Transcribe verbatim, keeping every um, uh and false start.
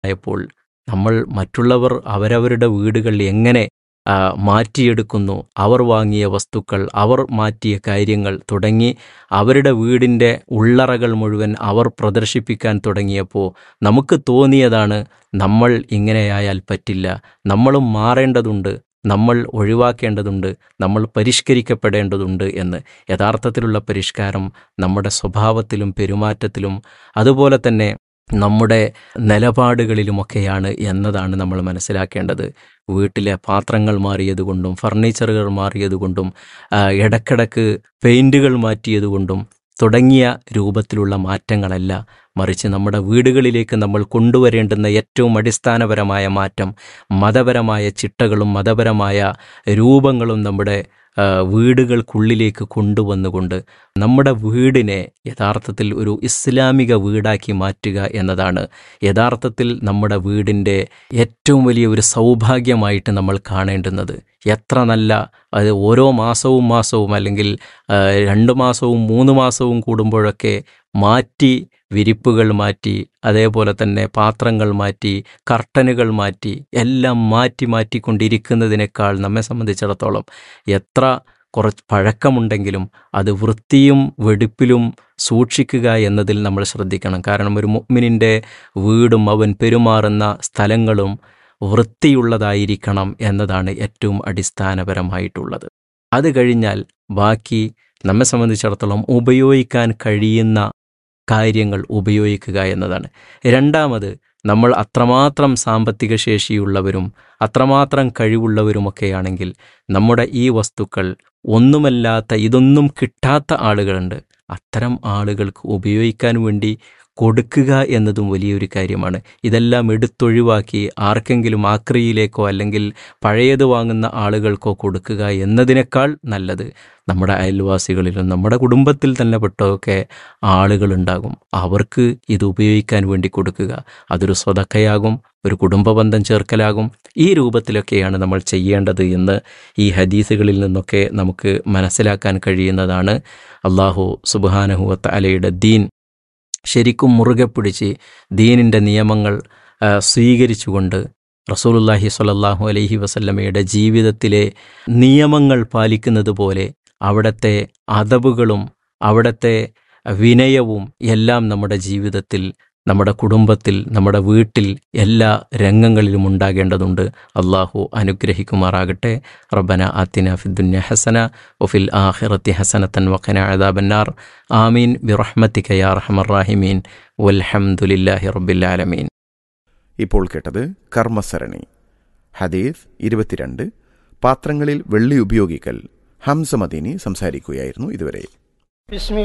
ആയപ്പോൾ നമ്മൾ മറ്റുള്ളവർ അവരവരുടെ വീടുകൾ എങ്ങനെ ആ, മാറ്റിയെടുക്കുന്നു, അവർ വാങ്ങിയ വസ്തുക്കൾ, അവർ മാറ്റിയ കാര്യങ്ങൾ തുടങ്ങി അവരുടെ വീടിൻ്റെ ഉള്ളറകൾ മുഴുവൻ അവർ പ്രദർശിപ്പിക്കാൻ തുടങ്ങിയപ്പോൾ നമുക്ക് തോന്നിയതാണ്, നമ്മൾ ഇങ്ങനെയായാൽ പറ്റില്ല, നമ്മളും മാറേണ്ടതുണ്ട്, നമ്മൾ ഒഴിവാക്കേണ്ടതുണ്ട്, നമ്മൾ പരിഷ്കരിക്കപ്പെടേണ്ടതുണ്ട് എന്ന്. യഥാർത്ഥത്തിലുള്ള പരിഷ്കാരം നമ്മുടെ സ്വഭാവത്തിലും പെരുമാറ്റത്തിലും അതുപോലെ തന്നെ നമ്മുടെ നിലപാടുകളിലുമൊക്കെയാണ് എന്നതാണ് നമ്മൾ മനസ്സിലാക്കേണ്ടത്. വീട്ടിലെ പാത്രങ്ങൾ മാറിയതുകൊണ്ടും ഫർണിച്ചറുകൾ മാറിയതുകൊണ്ടും ആ, ഇടക്കിടക്ക് പെയിൻറ്റുകൾ മാറ്റിയതുകൊണ്ടും തുടങ്ങിയ രൂപത്തിലുള്ള മാറ്റങ്ങളല്ല, മറിച്ച് നമ്മുടെ വീടുകളിലേക്ക് നമ്മൾ കൊണ്ടുവരേണ്ടുന്ന ഏറ്റവും അടിസ്ഥാനപരമായ മാറ്റം മതപരമായ ചിട്ടകളും മതപരമായ രൂപങ്ങളും നമ്മുടെ ആ, വീടുകൾക്കുള്ളിലേക്ക് കൊണ്ടുവന്നുകൊണ്ട് നമ്മുടെ വീടിനെ യഥാർത്ഥത്തിൽ ഒരു ഇസ്ലാമിക വീടാക്കി മാറ്റുക എന്നതാണ് യഥാർത്ഥത്തിൽ നമ്മുടെ വീടിൻ്റെ ഏറ്റവും വലിയ ഒരു സൗഭാഗ്യമായിട്ട് നമ്മൾ കാണേണ്ടുന്നത്. എത്ര നല്ല, അത് ഓരോ മാസവും മാസവും അല്ലെങ്കിൽ ആ, രണ്ട് മാസവും മൂന്ന് മാസവും കൂടുമ്പോഴൊക്കെ മാറ്റി, വിരിപ്പുകൾ മാറ്റി, അതേപോലെ തന്നെ പാത്രങ്ങൾ മാറ്റി, കർട്ടനുകൾ മാറ്റി, എല്ലാം മാറ്റി മാറ്റിക്കൊണ്ടിരിക്കുന്നതിനേക്കാൾ നമ്മെ സംബന്ധിച്ചിടത്തോളം എത്ര കുറച്ച് പഴക്കമുണ്ടെങ്കിലും അത് വൃത്തിയും വെടിപ്പിലും സൂക്ഷിക്കുക എന്നതിൽ നമ്മൾ ശ്രദ്ധിക്കണം. കാരണം ഒരു മുഅ്മിനിൻ്റെ വീടും അവൻ പെരുമാറുന്ന സ്ഥലങ്ങളും വൃത്തിയുള്ളതായിരിക്കണം എന്നതാണ് ഏറ്റവും അടിസ്ഥാനപരമായിട്ടുള്ളത്. അത് കഴിഞ്ഞാൽ ബാക്കി നമ്മെ സംബന്ധിച്ചിടത്തോളം ഉപയോഗിക്കാൻ കഴിയുന്ന കാര്യങ്ങൾ ഉപയോഗിക്കുക എന്നതാണ്. രണ്ടാമത്, നമ്മൾ അത്രമാത്രം സാമ്പത്തിക ശേഷിയുള്ളവരും അത്രമാത്രം കഴിവുള്ളവരുമൊക്കെയാണെങ്കിൽ നമ്മുടെ ഈ വസ്തുക്കൾ ഒന്നുമല്ലാത്ത, ഇതൊന്നും കിട്ടാത്ത ആളുകളുണ്ട്, അത്തരം ആളുകൾക്ക് ഉപയോഗിക്കാൻ വേണ്ടി കൊടുക്കുക എന്നതും വലിയൊരു കാര്യമാണ്. ഇതെല്ലാം എടുത്തൊഴിവാക്കി ആർക്കെങ്കിലും ആക്രിയിലേക്കോ അല്ലെങ്കിൽ പഴയത് വാങ്ങുന്ന ആളുകൾക്കോ കൊടുക്കുക എന്നതിനേക്കാൾ നല്ലത് നമ്മുടെ അയൽവാസികളിലും നമ്മുടെ കുടുംബത്തിൽ തന്നെ പെട്ടതൊക്കെ ആളുകളുണ്ടാകും, അവർക്ക് ഇത് ഉപയോഗിക്കാൻ വേണ്ടി കൊടുക്കുക. അതൊരു സ്വതക്കയാകും, ഒരു കുടുംബബന്ധം ചേർക്കലാകും. ഈ രൂപത്തിലൊക്കെയാണ് നമ്മൾ ചെയ്യേണ്ടത് എന്ന് ഈ ഹദീസുകളിൽ നിന്നൊക്കെ നമുക്ക് മനസ്സിലാക്കാൻ കഴിയുന്നതാണ്. അല്ലാഹു സുബ്ഹാനഹു വ തആലയുടെ ദീൻ ശരിക്കും മുറുകെ പിടിച്ച് ദീനിൻ്റെ നിയമങ്ങൾ ആ, സ്വീകരിച്ചുകൊണ്ട് റസൂലുള്ളാഹി സ്വല്ലല്ലാഹു അലൈഹി വസല്ലമയുടെ ജീവിതത്തിലെ നിയമങ്ങൾ പാലിക്കുന്നത് പോലെ അവിടുത്തെ അദബുകളും അവിടുത്തെ വിനയവും എല്ലാം നമ്മുടെ ജീവിതത്തിൽ, നമ്മുടെ കുടുംബത്തിൽ, നമ്മുടെ വീട്ടിൽ എല്ലാ രംഗങ്ങളിലും ഉണ്ടാകേണ്ടതുണ്ട്. അള്ളാഹു അനുഗ്രഹിക്കുമാറാകട്ടെ. റബ്ബന ആതിന ഫിദ്ദുനിയ ഹസന വഫിൽ ആഖിറതി ഹസനതൻ വഖിന അദാബന്നാർ. ആമീൻ ബിറഹ്മതിക യാ അർഹമർ റഹീമീൻ വൽഹംദുലില്ലാഹി റബ്ബിൽ ആലമീൻ. ഇപ്പോൾ കേട്ടത് കർമ്മസരണി. ഹദീസ് ഇരുപത്തിരണ്ട്, പാത്രങ്ങളിൽ വെള്ളി ഉപയോഗിക്കൽ. ഹംസ മദീനി സംസാരിക്കുകയായിരുന്നു ഇതുവരെ.